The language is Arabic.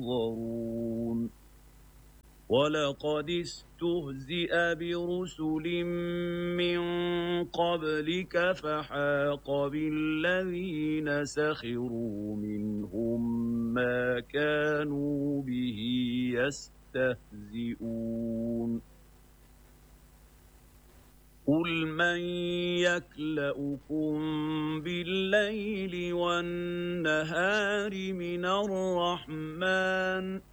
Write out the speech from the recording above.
ينظرون ولقد استهزئ برسل من قبلك فحاق بالذين سخروا منهم ما كانوا به يستهزئون قل من يكلؤكم بالليل والنهار من الرحمن